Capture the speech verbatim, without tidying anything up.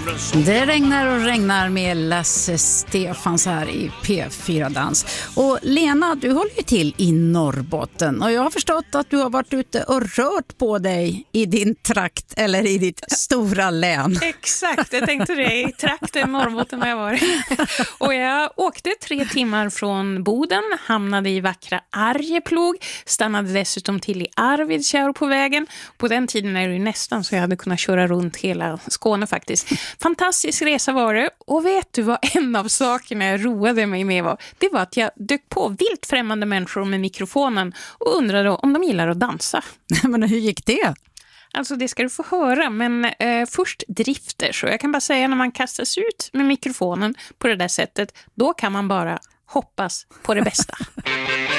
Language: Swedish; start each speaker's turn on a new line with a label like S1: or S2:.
S1: Det regnar och regnar med Lasse Stefans här i P fyra Dans. Och Lena, du håller ju till i Norrbotten och jag har förstått att du har varit ute och rört på dig i din trakt eller i ditt stora län.
S2: Exakt, jag tänkte det. I trakten Norrbotten har jag varit. Och jag åkte tre timmar från Boden, hamnade i vackra Arjeplog, stannade dessutom till i Arvidsjaur på vägen. På den tiden är det ju nästan så jag hade kunnat köra runt hela Skåne faktiskt. Fantastisk resa var det. Och vet du vad en av sakerna jag roade mig med var? Det var att jag dök på vilt främmande människor med mikrofonen och undrade om de gillar att dansa.
S1: Men hur gick det?
S2: Alltså det ska du få höra, men eh, först drifter. Så jag kan bara säga när man kastas ut med mikrofonen på det där sättet, då kan man bara hoppas på det bästa.